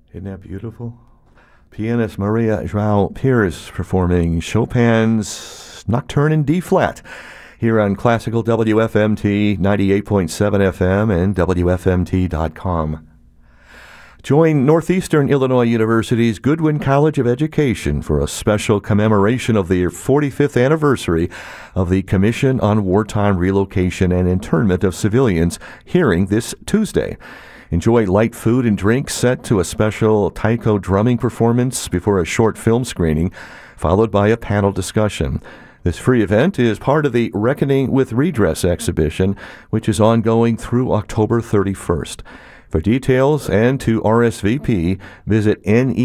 Isn't that beautiful? Pianist Maria João Pires performing Chopin's Nocturne in D-flat here on Classical WFMT 98.7 FM and WFMT.com. Join Northeastern Illinois University's Goodwin College of Education for a special commemoration of the 45th anniversary of the Commission on Wartime Relocation and Internment of Civilians hearing this Tuesday. Enjoy light food and drinks set to a special taiko drumming performance before a short film screening, followed by a panel discussion. This free event is part of the Reckoning with Redress exhibition, which is ongoing through October 31st. For details and to RSVP, visit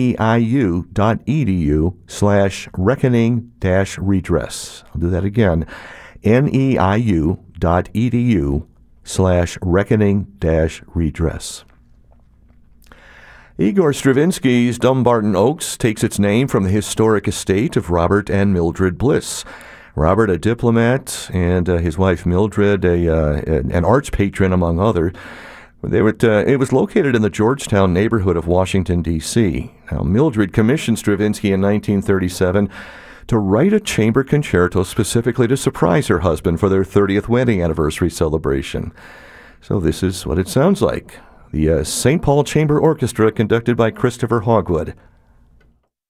neiu.edu/reckoning-redress. I'll do that again, neiu.edu/reckoning-redress. Igor Stravinsky's Dumbarton Oaks takes its name from the historic estate of Robert and Mildred Bliss. Robert, a diplomat, and his wife Mildred, an arts patron, among others. It was located in the Georgetown neighborhood of Washington, D.C. Now, Mildred commissioned Stravinsky in 1937 to write a chamber concerto specifically to surprise her husband for their 30th wedding anniversary celebration. So this is what it sounds like. The St. Paul Chamber Orchestra, conducted by Christopher Hogwood.